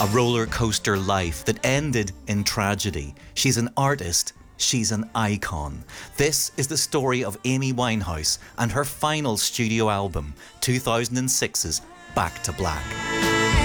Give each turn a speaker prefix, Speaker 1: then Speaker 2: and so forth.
Speaker 1: A roller coaster life that ended in tragedy. She's an artist. She's an icon. This is the story of Amy Winehouse and her final studio album, 2006's Back to Black.